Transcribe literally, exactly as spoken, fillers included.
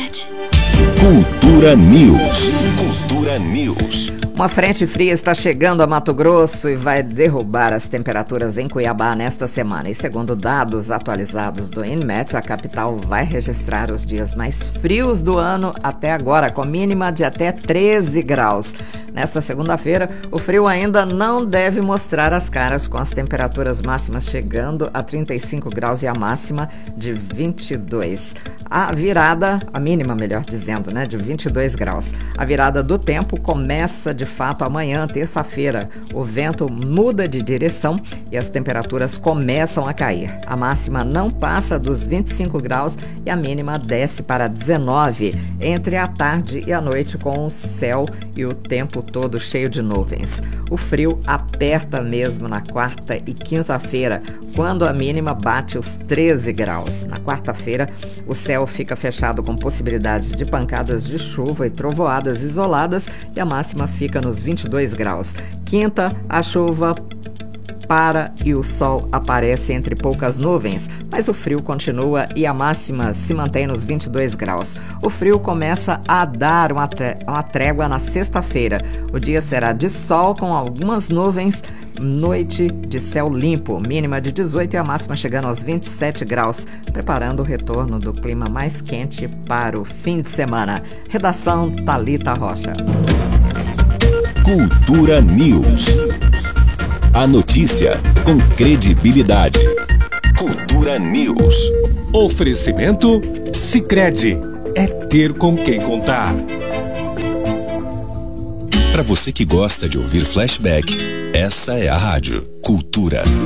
Unimed. Cultura News. Cultura News. Uma frente fria está chegando a Mato Grosso e vai derrubar as temperaturas em Cuiabá nesta semana. E segundo dados atualizados do INMET, a capital vai registrar os dias mais frios do ano até agora, com mínima de até treze graus. Nesta segunda-feira, o frio ainda não deve mostrar as caras, com as temperaturas máximas chegando a trinta e cinco graus e a máxima de vinte e dois. A virada, a mínima, melhor dizendo, né, de vinte e dois graus. A virada do tempo começa de fato amanhã, terça-feira. O vento muda de direção e as temperaturas começam a cair. A máxima não passa dos vinte e cinco graus e a mínima desce para dezenove entre a tarde e a noite, com o céu e o tempo todo cheio de nuvens. O frio aperta mesmo na quarta e quinta-feira, quando a mínima bate os treze graus. Na quarta-feira, o céu fica fechado com possibilidade de pancadas de chuva e trovoadas isoladas e a máxima fica nos vinte e dois graus. Quinta, a chuva para e o sol aparece entre poucas nuvens, mas o frio continua e a máxima se mantém nos vinte e dois graus. O frio começa a dar uma, uma trégua na sexta-feira. O dia será de sol com algumas nuvens, noite de céu limpo, mínima de dezoito e a máxima chegando aos vinte e sete graus, preparando o retorno do clima mais quente para o fim de semana. Redação Thalita Rocha. Cultura News. A notícia com credibilidade. Cultura News. Oferecimento Sicredi. É ter com quem contar. Para você que gosta de ouvir flashback, essa é a rádio Cultura.